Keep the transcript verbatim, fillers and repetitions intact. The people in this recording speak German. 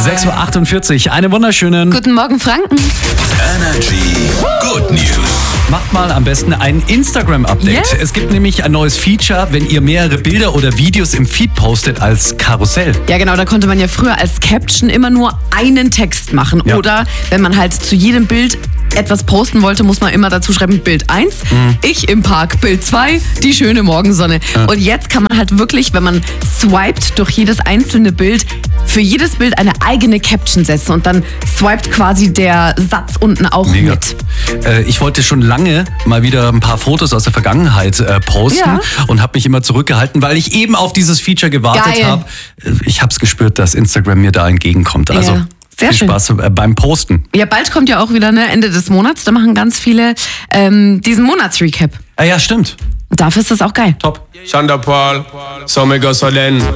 sechs Uhr achtundvierzig, einen wunderschönen Guten Morgen, Franken. Energy Good News. Macht mal am besten ein Instagram-Update. Yes. Es gibt nämlich ein neues Feature, wenn ihr mehrere Bilder oder Videos im Feed postet als Karussell. Ja genau, da konnte man ja früher als Caption immer nur einen Text machen. Ja. Oder wenn man halt zu jedem Bild etwas posten wollte, muss man immer dazu schreiben, Bild eins, mhm. ich im Park, Bild zwei, die schöne Morgensonne. Ja. Und jetzt kann man halt wirklich, wenn man swiped durch jedes einzelne Bild, für jedes Bild eine eigene Caption setzen und dann swiped quasi der Satz unten auch Mega. mit. Äh, ich wollte schon lange mal wieder ein paar Fotos aus der Vergangenheit äh, posten Ja. und habe mich immer zurückgehalten, weil ich eben auf dieses Feature gewartet habe. Ich habe es gespürt, dass Instagram mir da entgegenkommt. Also Ja. Sehr viel schön. Spaß äh, beim Posten. Ja, bald kommt ja auch wieder ne, Ende des Monats, da machen ganz viele ähm, diesen Monatsrecap. Ah ja, stimmt. Und dafür ist das auch geil. Top. Shonda Paul, so me go so then.